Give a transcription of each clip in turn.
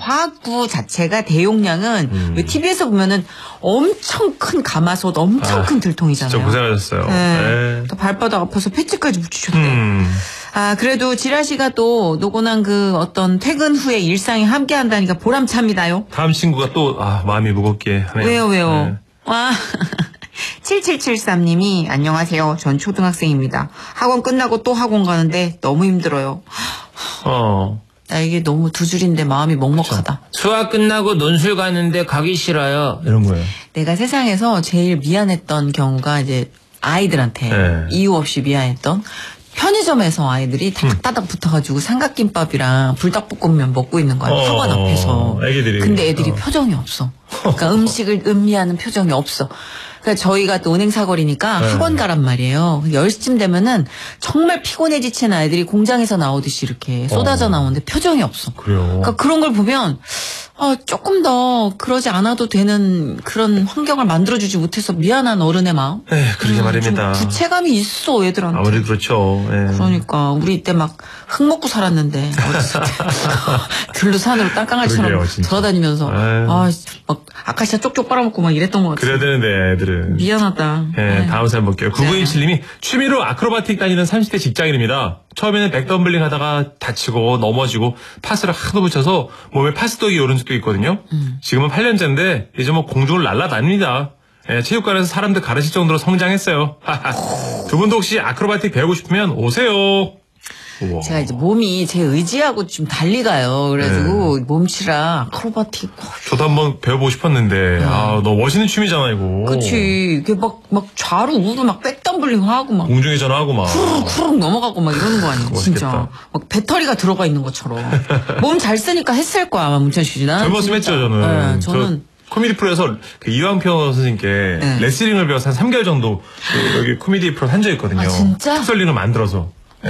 화학구 자체가 대용량은 TV에서 보면은 엄청 큰 가마솥, 엄청 큰 들통이잖아요. 진짜 고생하셨어요. 네. 또 발바닥 아파서 패치까지 붙이셨대요. 그래도 지라 씨가 또 노곤한 그 어떤 퇴근 후에 일상에 함께 한다니까 보람찹니다요. 다음 친구가 또, 마음이 무겁게 하네요. 왜요? 네. 7773님이 안녕하세요. 전 초등학생입니다. 학원 끝나고 또 학원 가는데 너무 힘들어요. 나 이게 너무 두 줄인데 마음이 먹먹하다. 수학 끝나고 논술 가는데 가기 싫어요. 이런 거예요. 내가 세상에서 제일 미안했던 경우가 이제 아이들한테 이유 없이 미안했던 편의점에서 아이들이 다닥다닥 붙어가지고 삼각김밥이랑 불닭볶음면 먹고 있는 거야. 학원 앞에서. 애기들이. 근데 애들이 표정이 없어. 그러니까 음식을 음미하는 표정이 없어. 그러니까 저희가 또 은행 사거리니까 학원 가란 말이에요. 10시쯤 되면은 정말 피곤해 지친 아이들이 공장에서 나오듯이 이렇게 쏟아져 나오는데 표정이 없어. 그래요. 그러니까 그런 걸 보면 조금 더 그러지 않아도 되는 그런 환경을 만들어주지 못해서 미안한 어른의 마음. 그러게 말입니다. 좀 부채감이 있어 애들한테. 아무래도 그렇죠. 그러니까 우리 이때 막 흙 먹고 살았는데 어렸을 때 들로 산으로 땅강아지처럼 돌아다니면서 막 아카시아 쪽쪽 빨아먹고 막 이랬던 것 같아. 그래야 되는데 애들은. 미안하다. 다음 사연 볼게요. 9927님이 취미로 아크로바틱 다니는 30대 직장인입니다. 처음에는 백덤블링 하다가 다치고 넘어지고 파스를 하도 붙여서 몸에 파스떡이 오른 적도 있거든요. 지금은 8년째인데 이제 뭐 공중을 날아다닙니다. 체육관에서 사람들 가르칠 정도로 성장했어요. 두 분도 혹시 아크로바틱 배우고 싶으면 오세요. 우와. 제가 이제 몸이 제 의지하고 좀 달리 가요. 그래가지고 몸치라 아크로바틱. 저도 한번 배워보고 싶었는데 너무 멋있는 취미잖아 이거. 그치. 이게 막 좌로 우로 막 백덤블링 하고 막 공중에 전화하고 막 쿠룩 넘어가고 막 이러는 거 아니에요. 진짜. 막 배터리가 들어가 있는 것처럼. 몸 잘 쓰니까 했을 거야 아마 문천 씨. 젊었으면 했죠 저는. 저는 코미디 프로에서 그 이왕평 선생님께 레슬링을 배워서 한 3개월 정도 여기 코미디 프로 한 적이 있거든요. 진짜? 특설링을 만들어서.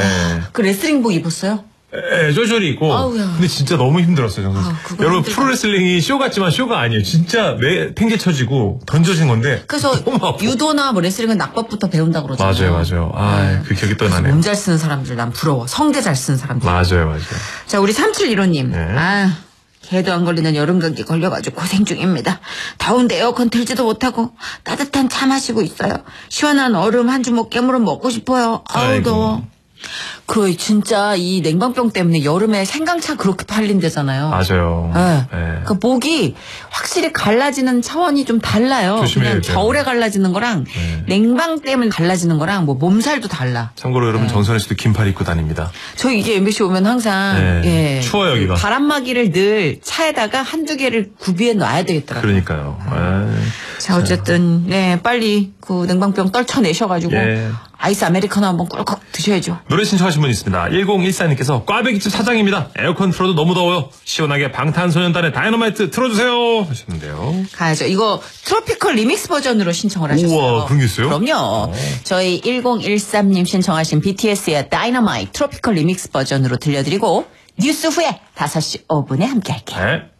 그 레슬링복 입었어요? 쫄쫄이 있고. 아우야. 근데 진짜 너무 힘들었어요, 정선 씨. 여러분, 힘들다. 프로레슬링이 쇼 같지만 쇼가 아니에요. 진짜 팽개 쳐지고 던져진 건데. 그래서 유도나 뭐 레슬링은 낙법부터 배운다고 그러잖아요. 맞아요. 그 기억이 또 나네요. 몸 잘 쓰는 사람들 난 부러워. 성대 잘 쓰는 사람들. 맞아요. 자, 우리 3715님. 개도 안 걸리는 여름 감기 걸려가지고 고생 중입니다. 더운데 에어컨 틀지도 못하고 따뜻한 차 마시고 있어요. 시원한 얼음 한 주먹 깨물어 먹고 싶어요. 아우 더워. 그 진짜 이 냉방병 때문에 여름에 생강차 그렇게 팔린대잖아요. 맞아요. 그 목이 확실히 갈라지는 차원이 좀 달라요. 그냥 겨울에 갈라지는 거랑 냉방 때문에 갈라지는 거랑 뭐 몸살도 달라. 참고로 여러분 정선혜 씨도 긴팔 입고 다닙니다. 저희 이제 MBC 오면 항상 추워요 여기가. 바람막이를 늘 차에다가 한두 개를 구비해 놔야 되겠더라고요. 그러니까요. 자 어쨌든 빨리 그 냉방병 떨쳐내셔가지고 아이스 아메리카노 한번 꿀꺽 드셔야죠. 노래 신청하신 분 있습니다. 1014님께서 꽈배기집 사장입니다. 에어컨 틀어도 너무 더워요. 시원하게 방탄소년단의 다이너마이트 틀어주세요 하셨는데요. 가야죠. 이거 트로피컬 리믹스 버전으로 신청을 하셨어요. 우와, 그런 게 있어요? 그럼요. 저희 1013님 신청하신 BTS의 다이너마이트 트로피컬 리믹스 버전으로 들려드리고 뉴스 후에 5시 5분에 함께 할게요.